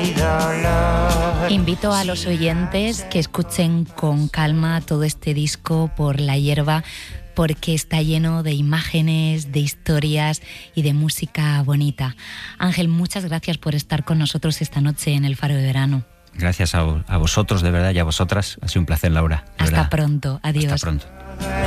Invito a los oyentes que escuchen con calma todo este disco Por la hierba, porque está lleno de imágenes, de historias y de música bonita. Ángel, muchas gracias por estar con nosotros esta noche en el Faro de Verano. Gracias a vosotros, de verdad, y a vosotras. Ha sido un placer, Laura. Hasta pronto. Adiós. Hasta pronto.